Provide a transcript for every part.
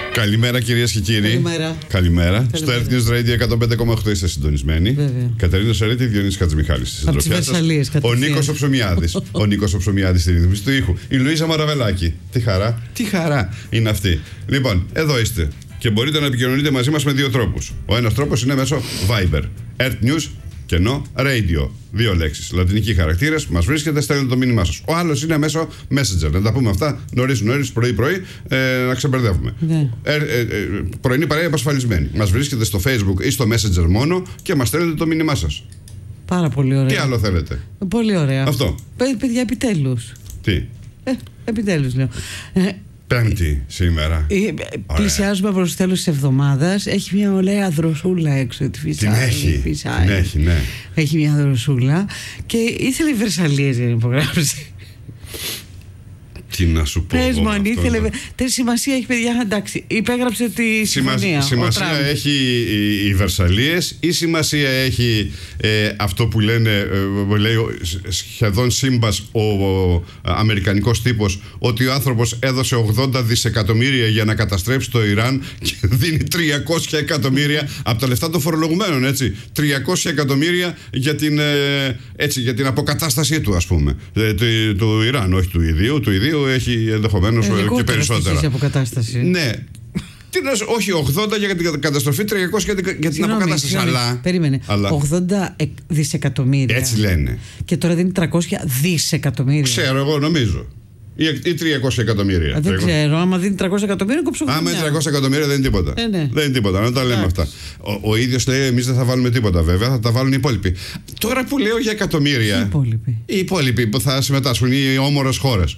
Καλημέρα κυρίες και κύριοι. Καλημέρα. Στο Earth News Radio 105,8 είστε συντονισμένοι. Βέβαια. Κατερίνα Σαρίτη, Διονύσης Χατζημιχάλης. Από τις Βερσαλίες. Ο Νίκος ο Ψωμιάδης. Ο Νίκος ο Ψωμιάδης στη ρύθμιση του ήχου. Η Λουίζα Μαραβελάκη. Τι χαρά είναι αυτή. Λοιπόν, εδώ είστε. Και μπορείτε να επικοινωνείτε μαζί μας με δύο τρόπους. Ο ένας τρόπος είναι μέσω Viber. Earth News κενό Radio. Δύο λέξεις. Λατινικοί χαρακτήρες. Μας βρίσκετε, στέλνετε το μήνυμά σας. Ο άλλος είναι μέσω Messenger. Να τα πούμε αυτά νωρίς, πρωί-πρωί, να ξεμπερδεύουμε. Ναι. Πρωινή παρέα επασφαλισμένη. Μας βρίσκετε στο Facebook ή στο Messenger μόνο και μας στέλνετε το μήνυμά σας. Πάρα πολύ ωραία. Τι άλλο θέλετε? Πολύ ωραία. Αυτό. Παιδιά, επιτέλους. Τι? Επιτέλους λέω. Πέμπτη σήμερα. Πλησιάζουμε προς το τέλος της εβδομάδας. Έχει μια ωραία δροσούλα έξω. Την έχει, ναι. Έχει μια δροσούλα. Και ήθελε οι Βερσαλίες για να υπογράψει. Τι να σου πω. Πες μου αν ήθελε. Τι σημασία έχει, παιδιά? Εντάξει, υπέγραψε τη συμφωνία. Σημασία έχει οι Βερσαλίες ή σημασία έχει αυτό που λένε, λέει σχεδόν σύμπας ο αμερικανικός τύπος, ότι ο άνθρωπος έδωσε 80 δισεκατομμύρια για να καταστρέψει το Ιράν και δίνει 300 εκατομμύρια από τα λεφτά των φορολογουμένων, έτσι. 300 εκατομμύρια για την αποκατάστασή του, ας πούμε. Του Ιράν, όχι του ιδίου. Του ιδίου έχει ενδεχομένως και περισσότερα. Αποκατάσταση. Ναι. Όχι 80 για την καταστροφή, 300 για την αποκατάσταση. Περίμενε. 80 δισεκατομμύρια. Έτσι λένε. Και τώρα δίνει 300 δισεκατομμύρια. Ξέρω, εγώ νομίζω. Ή 300 εκατομμύρια. Δεν ξέρω. Άμα δίνει 300 εκατομμύρια, κόψω. Άμα είναι 300 εκατομμύρια, δεν είναι τίποτα. Ναι. Δεν είναι τίποτα. Να τα λέμε αυτά. Ο ίδιος λέει: εμείς δεν θα βάλουμε τίποτα, βέβαια. Θα τα βάλουν οι υπόλοιποι. Τώρα που λέω για εκατομμύρια. Οι υπόλοιποι που θα συμμετάσχουν, οι όμορες χώρες.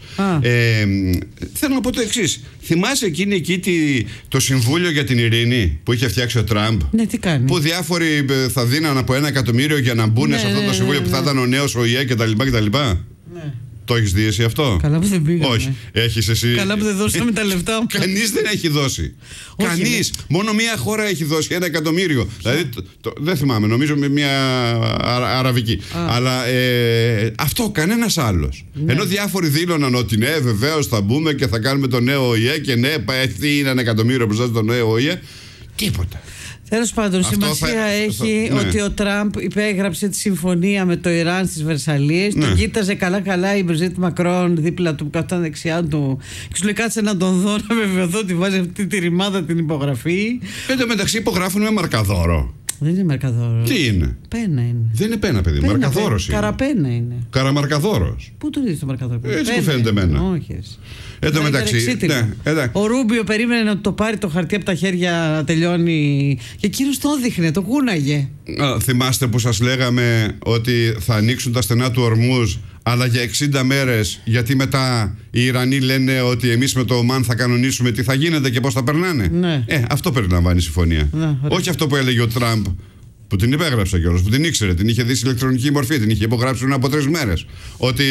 Θέλω να πω το εξής. Θυμάσαι εκεί το Συμβούλιο για την Ειρήνη που είχε φτιάξει ο Τραμπ? Ναι, τι κάνει? Που διάφοροι θα δίναν από 1 εκατομμύριο για να μπουν σε αυτό το Συμβούλιο που θα ήταν ο νέος ΟΗΕ κτλ. Ναι. Το έχεις δει εσύ αυτό? Καλά που δεν πήγαμε. Όχι. Έχεις εσύ? Καλά που δεν δώσαμε τα λεφτά. Κανείς δεν έχει δώσει. Κανείς. Μόνο μία χώρα έχει δώσει 1 εκατομμύριο. Δηλαδή, δεν θυμάμαι, νομίζω με μια αραβική. Αλλά αυτό κανένας άλλος. Ναι. Ενώ διάφοροι δήλωναν ότι ναι, βεβαίως θα μπούμε και θα κάνουμε το νέο ΟΗΕ και ναι, τι είναι 1 εκατομμύριο μπροστά στο νέο ΟΗΕ. Τίποτα. Τέλος πάντων, σημασία έχει ότι ο Τραμπ υπέγραψε τη συμφωνία με το Ιράν στις Βερσαλίες. Τον κοίταζε καλά-καλά η Μπριζίτ Μακρόν δίπλα του που καθόταν δεξιά του. Και σου λέει: κάτσε να τον δω, να βεβαιωθώ ότι βάζει αυτή τη ρημάδα την υπογραφή. Εν τω μεταξύ υπογράφουν με μαρκαδόρο. Δεν είναι μαρκαδόρο. Τι είναι? Πένα είναι. Δεν είναι πένα, παιδί. Μαρκαδόρος είναι. Καραπένα είναι. Καραμαρκαδόρος. Πού το δεις το μαρκαδόρο? Έτσι μου φαίνεται εμένα. Όχι. Εν τω μεταξύ. Ο Ρούμπιο περίμενε να το πάρει το χαρτί από τα χέρια να τελειώνει. Και εκείνος το έδειχνε, το κούναγε. Θυμάστε που σας λέγαμε ότι θα ανοίξουν τα στενά του Ορμούζ, αλλά για 60 μέρες, γιατί μετά οι Ιρανοί λένε ότι εμείς με το Ομάν θα κανονίσουμε τι θα γίνεται και πώς θα περνάνε. Ναι. Αυτό περιλαμβάνει η συμφωνία. Ναι, όχι αυτό που έλεγε ο Τραμπ, που την υπέγραψε κιόλας, που την ήξερε, την είχε δει σε ηλεκτρονική μορφή, την είχε υπογράψει πριν από 3 μέρες. Ότι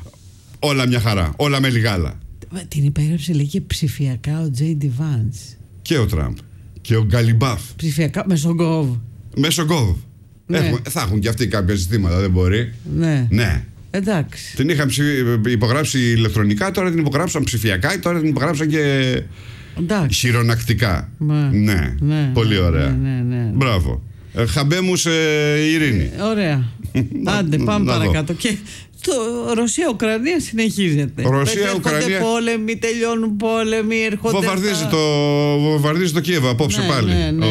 όλα μια χαρά, όλα με λιγάλα. Την υπέγραψε, λέγε ψηφιακά ο J.D. Vance. Και ο Τραμπ. Και ο Γκαλιμπάφ. Ψηφιακά, μέσω Gov. Μέσω Gov. Ναι. Θα έχουν και αυτοί κάποια συστήματα, δεν μπορεί. Ναι. Εντάξει. Την είχαν υπογράψει ηλεκτρονικά, τώρα την υπογράψαν ψηφιακά, τώρα την υπογράψαν και χειρονακτικά. Ναι. Πολύ ωραία. Ναι. Μπράβο. Χαμπέμους ειρήνη. Ωραία. Άντε, πάμε παρακάτω. Και το Ρωσία-Ουκρανία συνεχίζεται. Ρωσία-Ουκρανία. Πόλεμοι, τελειώνουν πόλεμοι, έρχονται. Βομβαρδίζει το Κίεβο απόψε πάλι.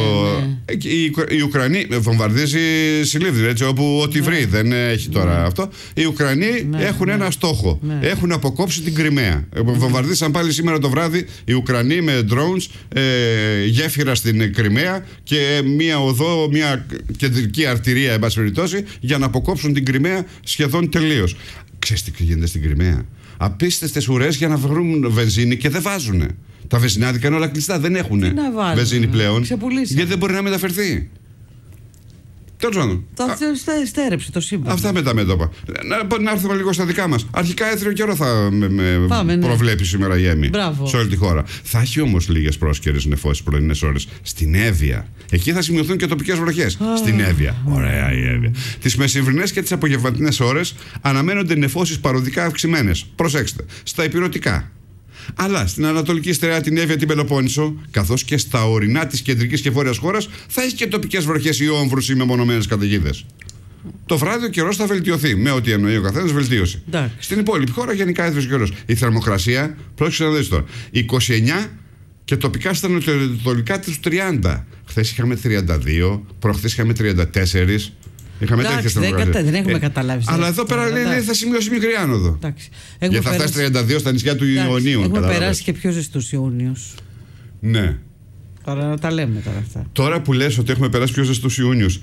Η Ουκρανία βομβαρδίζει Σιλίβδη, έτσι, όπου ό,τι βρει. Δεν έχει τώρα αυτό. Οι Ουκρανοί έχουν ένα στόχο. Έχουν αποκόψει την Κριμαία. Βομβαρδίσαν πάλι σήμερα το βράδυ οι Ουκρανοί με drones γέφυρα στην Κριμαία και μία οδό, μία κεντρική αρτηρία, εν πάση περιπτώσει, για να αποκόψουν την Κριμαία σχεδόν τελείως. Ξέρεις τι γίνεται στην Κριμαία? Απίστευτες ουρές για να βρουν βενζίνη και δεν βάζουν. Τα βενζινάδικα είναι όλα κλειστά, δεν έχουν βενζίνη πλέον. Γιατί δεν μπορεί να μεταφερθεί. Τέλος πάντων. Στέρεψε το σύμπαν. Αυτά με τα μέτωπα. Να έρθουμε λίγο στα δικά μας. Αρχικά έθριο καιρό θα προβλέπει σήμερα η Έμι. Σε όλη τη χώρα. Θα έχει όμως λίγες πρόσκαιρες νεφώσεις πρωινές ώρες στην Εύβοια. Εκεί θα σημειωθούν και τοπικές βροχές. Στην Εύβοια. Ωραία η Εύβοια. Τις μεσημβρινές και τις απογευματινές ώρες αναμένονται νεφώσεις παροδικά αυξημένες. Προσέξτε. Στα ηπειρωτικά. Αλλά στην Ανατολική Στερεά, την Εύβοια, την Πελοπόννησο, καθώς και στα ορεινά της κεντρικής και βόρειας χώρας, θα έχει και τοπικές βροχές ή όμβρους ή μεμονωμένες καταιγίδες. Το βράδυ ο καιρός θα βελτιωθεί. Με ό,τι εννοεί ο καθένας, βελτίωση. Στην υπόλοιπη χώρα γενικά έθριος καιρός. Η θερμοκρασία, πρόσεξε να δεις τώρα, 29 και τοπικά στα ανατολικά τους 30. Χθες είχαμε 32, προχθές είχαμε 34. Είχαμε τέτοιες θερμοκρασίες. Δεν έχουμε καταλάβει. Αλλά εδώ πέρα λέει θα σημειώσει μικρή άνοδο. Και θα φτάσει 32 στα νησιά του Ιουνίου. Έχουμε περάσει και πιο ζεστούς Ιούνιους. Ναι. Τώρα να τα λέμε τώρα αυτά. Τώρα που λες ότι έχουμε περάσει πιο ζεστούς Ιούνιους,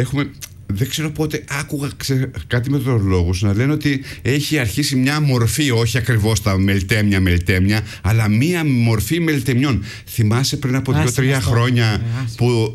δεν ξέρω πότε άκουγα κάτι μετεωρολόγους να λένε ότι έχει αρχίσει μια μορφή, όχι ακριβώς τα μελτέμια, αλλά μια μορφή μελτεμιών. Θυμάσαι πριν από 2-3 χρόνια που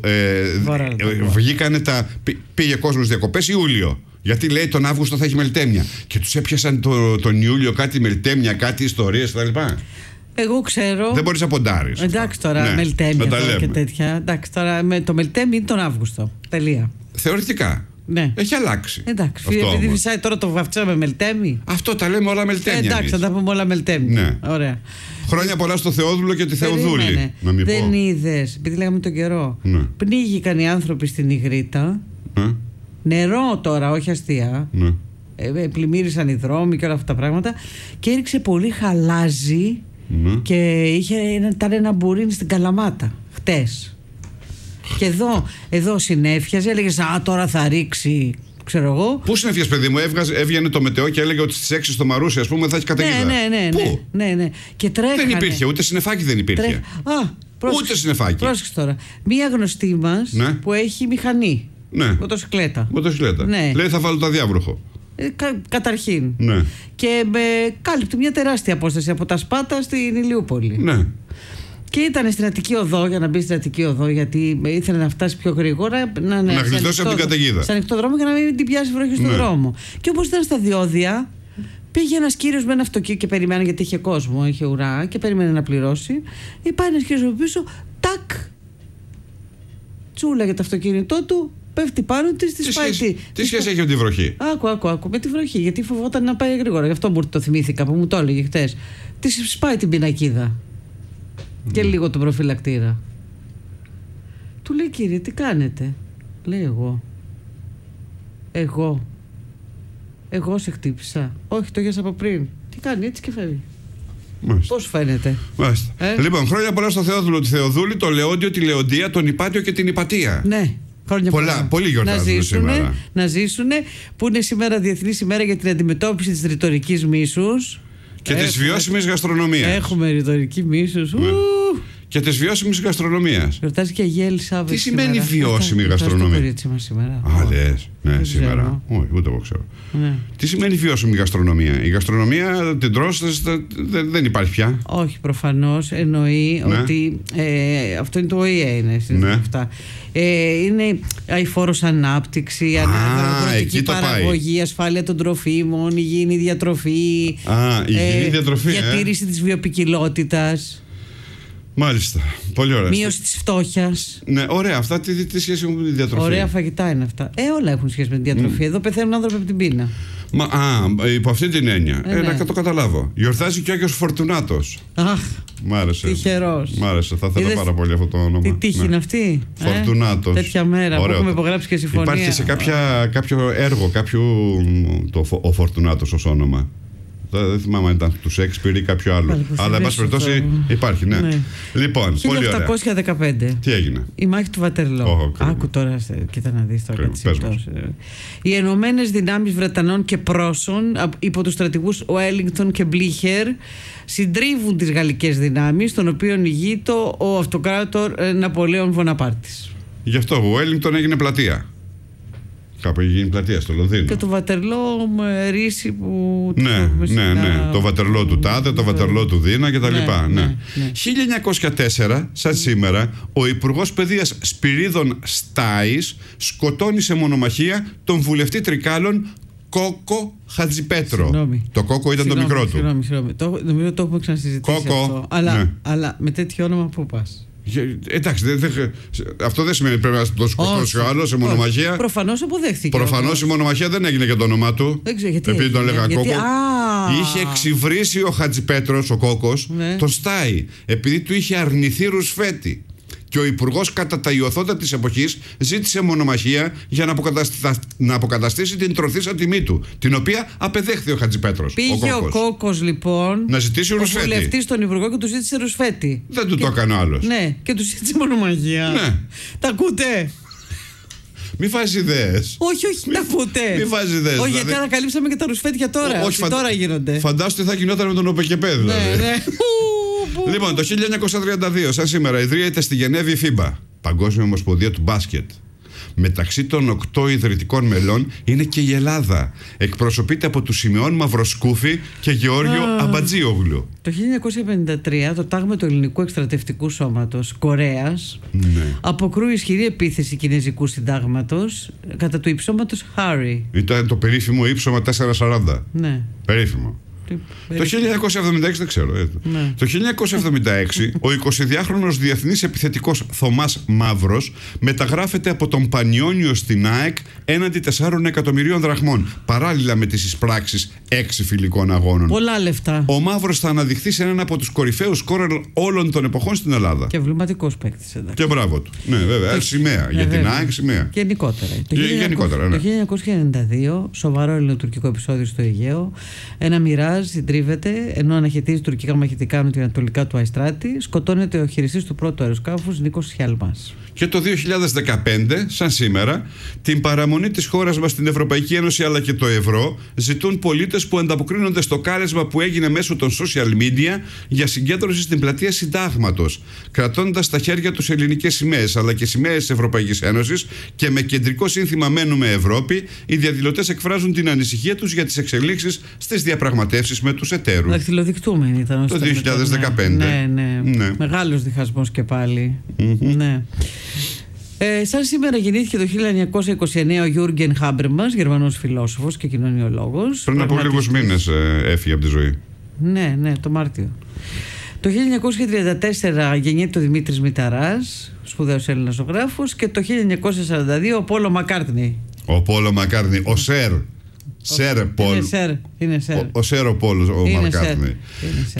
βγήκανε πήγε κόσμος διακοπές Ιούλιο. Γιατί λέει τον Αύγουστο θα έχει μελτέμια. Και τους έπιασαν τον Ιούλιο κάτι μελτέμια, κάτι ιστορίες κτλ. Εγώ ξέρω. Δεν μπορείς να ποντάρεις. Εντάξει τώρα, μελτέμια και τέτοια. Εντάξει τώρα, το μελτέμι είναι τον Αύγουστο. Τελεία. Θεωρητικά. Ναι. Έχει αλλάξει. Εντάξει. Επειδή φυσάει τώρα το βαφτίσαμε μελτέμι. Αυτό τα λέμε όλα μελτέμια. Εντάξει, θα τα πούμε όλα μελτέμι. Ναι. Ωραία. Χρόνια πολλά στο Θεόδουλο και τη Θεοδούλη. Δεν είδες, επειδή λέγαμε τον καιρό. Ναι. Πνίγηκαν οι άνθρωποι στην Ιγρήτα. Ναι. Νερό τώρα, όχι αστεία. Ναι. Πλημμύρισαν οι δρόμοι και όλα αυτά τα πράγματα. Και έριξε πολύ χαλάζι. Ναι. Και ήταν ένα μπουρίνι στην Καλαμάτα χτες. Και εδώ συνέφιαζε, έλεγε α, τώρα θα ρίξει, ξέρω εγώ. Πού συνέφιαζε, παιδί μου, έβγαινε το μετεό και έλεγε ότι στις 6 στο Μαρούσι, ας πούμε, θα έχει καταιγίδα. Ναι. Και τρέχανε. Δεν υπήρχε, ούτε συννεφάκι δεν υπήρχε. Ούτε συννεφάκι. Πρόσεξε τώρα. Μία γνωστή μας που έχει μηχανή. Ναι. Μοτοσυκλέτα. Ναι. Λέει θα βάλω το αδιάβροχο. Καταρχήν. Ναι. Και κάλυπτε μια τεράστια απόσταση από τα Σπάτα στην Ηλιούπολη. Ναι. Και ήταν στην Αττική Οδό, για να μπει στην Αττική Οδό, γιατί ήθελε να φτάσει πιο γρήγορα. Να γλιτώσει από την καταιγίδα. Σε ανοιχτό δρόμο για να μην την πιάσει βροχή στον δρόμο. Και όπως ήταν στα διόδια, πήγε ένας κύριος με ένα αυτοκίνητο και περιμένει, γιατί είχε κόσμο, είχε ουρά, και περίμενε να πληρώσει. Πάει ένας κύριος από πίσω, τάκ! Τσούλα για το αυτοκίνητό του. Πέφτει πάνω της, τη σπάει. Τι σχέση έχει με τη βροχή? Άκου με τη βροχή, γιατί φοβόταν να πάει γρήγορα. Γι' αυτό το θυμήθηκα που μου το έλεγε χτες. Τη σπάει την πινακίδα. Και λίγο τον προφυλακτήρα. Του λέει, κύριε, τι κάνετε? Λέει, εγώ σε χτύπησα? Όχι, το γιάσα από πριν. Τι κάνει, έτσι και φεύγει. Πώς φαίνεται? Λοιπόν, χρόνια πολλά στο Θεόδουλο, τη Θεοδούλη, το Λεόντιο, τη Λεοντία, τον Υπάτιο και την Υπατία. Ναι. Πολύ γιορτάζουν σήμερα. Να ζήσουνε, που είναι σήμερα Διεθνής ημέρα για την αντιμετώπιση της ρητορικής μίσους και της βιώσιμης γαστρονομίας. Έχουμε ρητορική μίσους. Και της βιώσιμης γαστρονομίας. Γιορτάζει και η Αγία Ελισάβετ. Τι σημαίνει βιώσιμη γαστρονομία? Το κορίτσι μας σήμερα. Λες. Ναι, σήμερα. Όχι, ούτε εγώ ξέρω. Τι σημαίνει βιώσιμη γαστρονομία? Η γαστρονομία την τρως, δεν υπάρχει πια. Όχι, προφανώς εννοεί ότι αυτό είναι το ΟΗΕ, είναι αυτά. Είναι αειφόρος ανάπτυξη, αγροτική παραγωγή, ασφάλεια των τροφίμων, υγιεινή διατροφή. Υγιεινή διατροφή. Διατήρηση της βιοποικιλότητας. Μάλιστα. Πολύ ωραία. Μείωση της φτώχειας. Ναι, ωραία. Αυτά τι σχέση έχουν με τη διατροφή? Ωραία φαγητά είναι αυτά. Όλα έχουν σχέση με τη διατροφή. Εδώ πεθαίνουν άνθρωποι από την πείνα. Υπό αυτή την έννοια. Να το καταλάβω. Γιορτάζει και ο Άγιος Φορτουνάτος. Αχ. Μ' άρεσε. Τυχερός. Μ' άρεσε. Θα ήθελα πάρα πολύ αυτό το όνομα. Τι τύχη είναι αυτή? Φορτουνάτος. Τέτοια μέρα που έχουμε υπογράψει και συμφωνία. Υπάρχει σε κάποιο έργο, ο Φορτουνάτος ως όνομα. Δεν θυμάμαι αν ήταν του Σέξπιρ ή κάποιο άλλο. Αλλά εν πάση περιπτώσει υπάρχει, ναι. Λοιπόν, πολύ ωραία. 1815. Τι έγινε? Η μάχη του Βατερλό. Άκου τώρα, κοίτα να δεις τώρα κάτι συμπτώσεις. Οι Ενωμένες Δυνάμεις Βρετανών και Πρώσων υπό τους στρατηγούς Ουέλινγκτον και Μπλίχερ συντρίβουν τις γαλλικές δυνάμεις, των οποίων ηγείται ο αυτοκράτορ Ναπολέον Βοναπάρτης. Γι' αυτό ο Ουέλινγκτον έγινε πλατεία. Κάπου έχει γίνει πλατεία στο Λονδίνο. Και το Βατερλό με ρίση που. Ναι. Το Βατερλό του Τάδε, το Βατερλό του Δίνα κτλ. 1904, σαν σήμερα, ο Υπουργός Παιδείας Σπυρίδων Στάης σκοτώνει σε μονομαχία τον βουλευτή Τρικάλων Κόκο Χατζιπέτρο. Συγγνώμη. Το Κόκο ήταν το μικρό του. Συγγνώμη. Νομίζω το έχουμε ξανασυζητήσει. Κόκο. Αυτό. Αλλά με τέτοιο όνομα πού πας? Εντάξει, αυτό δεν σημαίνει πρέπει να το σκοτώσει ο άλλος σε μονομαχία. Προφανώς αποδέχθηκε. Προφανώς η μονομαχία δεν έγινε για το όνομά του. Δεν ξέρω γιατί. Επειδή τον λέγανε Κόκο. Είχε εξυβρίσει ο Χατζηπέτρος, ο Κόκκος, τον Στάι, επειδή του είχε αρνηθεί ρουσφέτη. Και ο υπουργός κατά τα ιωθόντα της εποχής ζήτησε μονομαχία για να αποκαταστήσει την τροθήσα τιμή του, την οποία απεδέχθη ο Χατζηπέτρος. Πήγε ο Κόκκος λοιπόν να ζητήσει ρουσφέτη. Ο βουλευτής στον υπουργό και του ζήτησε ρουσφέτη. Δεν του το έκανε ο άλλος. Ναι, και του ζήτησε μονομαχία. Ναι. Τα ακούτε? Μη βάζει ιδέες. Όχι, τα ακούτε. Μη βάζει ιδέες. Όχι, γιατί ανακαλύψαμε και τα ρουσφέτια τώρα. Όχι, τώρα γίνονται. Φαντάσου τι θα γινόταν με τον ΟΠΕΚΕΠΕ, δηλαδή. Ναι. Λοιπόν, το 1932, σαν σήμερα, ιδρύεται στη Γενέβη η FIBA, Παγκόσμια Ομοσπονδία του Μπάσκετ. Μεταξύ των 8 ιδρυτικών μελών είναι και η Ελλάδα. Εκπροσωπείται από τους Σιμεών Μαυροσκούφη και Γεώργιο Αμπατζίογλου. Το 1953 το τάγμα του Ελληνικού Εκστρατευτικού Σώματος Κορέας αποκρούει ισχυρή επίθεση Κινέζικου Συντάγματος κατά του υψώματος Χάρι. Ήταν το περίφημο ύψωμα 440. Ναι. Περίφημο. Το 1976 δεν ξέρω. Ναι. Το 1976 ο 22χρονος διεθνής επιθετικός Θωμάς Μαύρος μεταγράφεται από τον Πανιόνιο στην ΑΕΚ έναντι 4 εκατομμυρίων δραχμών, παράλληλα με τις εισπράξεις 6 φιλικών αγώνων. Πολλά λεφτά. Ο Μαύρος θα αναδειχθεί σε έναν από τους κορυφαίους σκόρερ όλων των εποχών στην Ελλάδα. Και εμβληματικός παίκτης, εντάξει. Και μπράβο του. Ναι, βέβαια. Σημαία. Για την ΑΕΚ σημαία. Γενικότερα. Ναι. Το 1992, σοβαρό ελληνοτουρκικό επεισόδιο στο Αιγαίο. Ένα μοιράζ συντρίβεται ενώ αναχαιτίζει τουρκικά μαχητικά νοτιοανατολικά του Αϊστράτη. Σκοτώνεται ο χειριστής του πρώτου αεροσκάφους Νίκος Χιαλμάς. Και το 2015, σαν σήμερα, την παραμονή της χώρας μας στην Ευρωπαϊκή Ένωση αλλά και το ευρώ ζητούν πολίτες που ανταποκρίνονται στο κάλεσμα που έγινε μέσω των social media για συγκέντρωση στην πλατεία Συντάγματος, κρατώντας στα χέρια τους ελληνικές σημαίες αλλά και σημαίες της Ευρωπαϊκής Ένωσης και με κεντρικό σύνθημα «Μένουμε Ευρώπη». Οι διαδηλωτές εκφράζουν την ανησυχία τους για τις εξελίξεις στις διαπραγματεύσεις με τους εταίρους. Δαχτυλοδεικτούμενοι ήταν το 2015. Ναι. Μεγάλος διχασμός και πάλι. Ναι. Σαν σήμερα γεννήθηκε το 1929 ο Γιούργεν Χάμπερμας, Γερμανός φιλόσοφος και κοινωνιολόγος. Πριν από λίγους μήνες έφυγε από τη ζωή. Ναι, το Μάρτιο. Το 1934 γεννιέται ο Δημήτρης Μηταράς, σπουδαίος Έλληνας ζωγράφος, και το 1942 ο Πόλο Μακκάρτνι. Ο Πόλο Μακκάρτνι, ο Σερ. Σερ Πολ. Είναι Σερ. Ο Σερ ο Πόλος, ο Μακκάρτνι. Το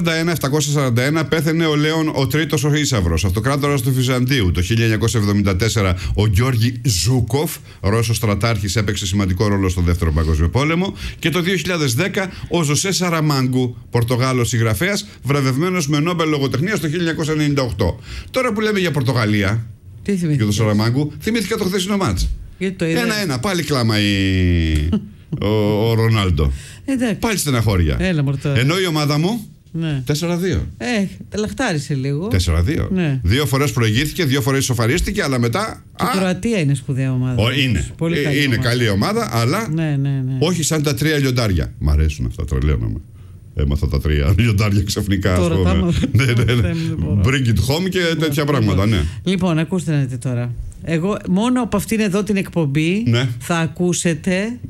741 πέθανε ο Λέων ο Τρίτος ο Ίσαυρος, αυτοκράτορας του Βυζαντίου. Το 1974 ο Γιώργη Ζούκοφ, Ρώσος στρατάρχης, έπαιξε σημαντικό ρόλο στο Δεύτερο Παγκόσμιο Πόλεμο. Και το 2010 ο Ζωσέ Σαραμάγκου, Πορτογάλος συγγραφέας, βραβευμένος με Νόμπελ λογοτεχνίας το 1998. Τώρα που λέμε για Πορτογαλία και τον Σαραμάγκου, θυμήθηκα το χθεσινό μάτς. 1-1, πάλι κλάμα ο Ρονάλντο. Πάλι στεναχώρια. Ενώ η ομάδα μου 4-2. Λαχτάρισε λίγο. 4-2. Ναι. 2 φορές προηγήθηκε, 2 φορές ισοφαρίστηκε, αλλά μετά. Η Κροατία είναι σπουδαία ομάδα. Είναι καλή ομάδα, αλλά όχι σαν τα 3 λιοντάρια. Μ' αρέσουν αυτά, τρελαίνομαι. Έμαθα τα 3 λιοντάρια ξαφνικά. Bring it home και τέτοια πράγματα. Ναι. Λοιπόν, ακούστε να δείτε τώρα. Εγώ μόνο από αυτήν εδώ την εκπομπή θα ακούσετε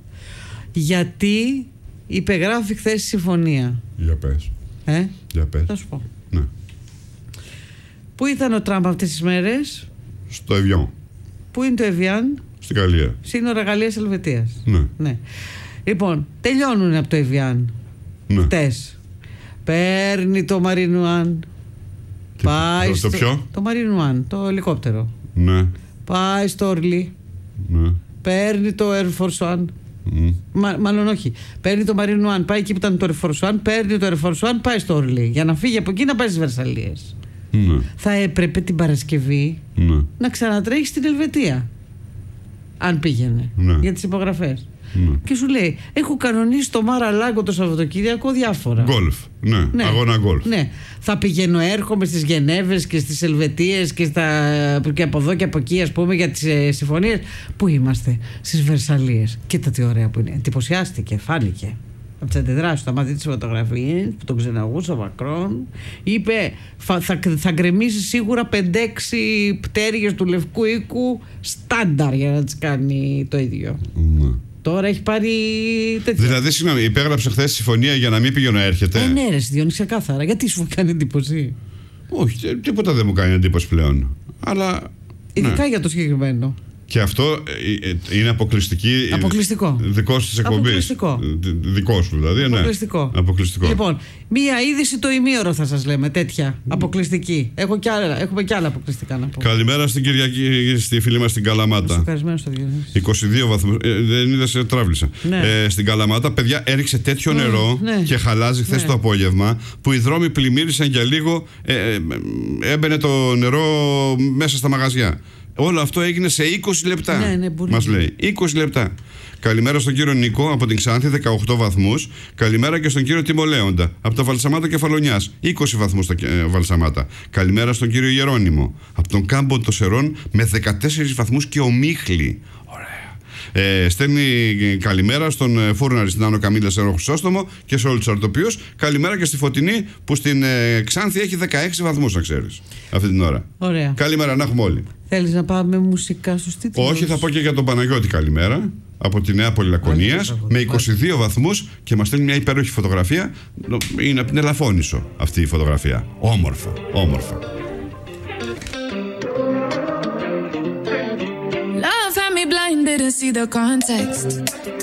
γιατί υπεγράφει χθες η συμφωνία. Για πες. Για πες. Θα σου πω. Ναι. Πού ήταν ο Τραμπ αυτές τις μέρες? Στο Εβιόν. Πού είναι το Εβιάν? Στην Γαλλία. Σύνορα Γαλλίας-Ελβετίας. Ναι. Λοιπόν, τελειώνουν από το Εβιάν. Χτες. Παίρνει το Μαρινουάν. Πάει το ποιο? Το Μαρινουάν, το ελικόπτερο. Ναι. Πάει στο Ορλί. Ναι. Παίρνει το Air Force One. Μάλλον όχι. Παίρνει το Μαρινουάν, πάει εκεί που ήταν το Air Force One. Παίρνει το Air Force One, πάει στο Ορλί. Για να φύγει από εκεί να πάει στις Βερσαλίες. Θα έπρεπε την Παρασκευή να ξανατρέχει στην Ελβετία. Αν πήγαινε. Για τις υπογραφές. Και σου λέει, έχω κανονίσει το Μάρα-Λάγκο το Σαββατοκύριακο διάφορα. Γκολφ. Ναι. Αγώνα γκολφ. Ναι. Θα πηγαίνω, έρχομαι στις Γενέβες και στις Ελβετίες και από εδώ και από εκεί, ας πούμε, για τις συμφωνίες. Πού είμαστε? Στις Βερσαλίες. Κοίτα τι ωραία που είναι. Εντυπωσιάστηκε, φάνηκε. Από τις αντιδράσεις του, άμα δει τις φωτογραφίες που τον ξεναγούσε ο Μακρόν, είπε θα γκρεμίσει σίγουρα 5-6 πτέρυγες του Λευκού Οίκου στάνταρ για να τις κάνει το ίδιο. Τώρα έχει πάρει τέτοια. Δηλαδή, συγγνώμη, υπέγραψε χθες συμφωνία για να μην πήγε να έρχεται. Ναι, ρε Διόνυση, ξεκάθαρα. Γιατί σου κάνει εντύπωση? Όχι, τίποτα δεν μου κάνει εντύπωση πλέον. Αλλά. Ειδικά για το συγκεκριμένο. Και αυτό είναι αποκλειστικό. Δικό της εκπομπής. Δικό σου δηλαδή. Αποκλειστικό. Ναι. Αποκλειστικό. Λοιπόν, μία είδηση το ημίωρο θα σας λέμε, τέτοια. Αποκλειστική. Έχουμε κι άλλα αποκλειστικά να πω. Καλημέρα στην Κυριακή, στη φίλη μας στην Καλαμάτα. Ευχαριστημένο στο 22 βαθμούς. Δεν είδες, τράβλησα. Ναι. Στην Καλαμάτα, παιδιά, έριξε τέτοιο νερό και χαλάζει χθες το απόγευμα που οι δρόμοι πλημμύρισαν για λίγο. Έμπαινε το νερό μέσα στα μαγαζιά. Όλο αυτό έγινε σε 20 λεπτά. Μας λέει. 20 λεπτά. Καλημέρα στον κύριο Νίκο από την Ξάνθη, 18 βαθμούς. Καλημέρα και στον κύριο Τιμολέοντα από τα Βαλσαμάτα Κεφαλονιάς, 20 βαθμούς στα Βαλσαμάτα. Καλημέρα στον κύριο Γερόνιμο από τον Κάμπο των Σερών με 14 βαθμούς και ομίχλη. Στέλνει καλημέρα στον Φούρναρη, στην Άνω Καμήλα, σε Χρυσόστομο και σε όλους τους αρτοπίους. Καλημέρα και στη Φωτεινή που στην Ξάνθη έχει 16 βαθμούς, να ξέρεις, αυτή την ώρα. Ωραία. Καλημέρα να έχουμε όλοι. Θέλεις να πάμε μουσικά στους τίτλους? Όχι, θα πω και για τον Παναγιώτη καλημέρα από τη Νέα Πολυλακωνίας με 22 βαθμούς και μας στέλνει μια υπέροχη φωτογραφία. Είναι από την Ελαφώνησο αυτή η φωτογραφία. Όμορφα, όμορφα. Love had me blind, didn't see the context.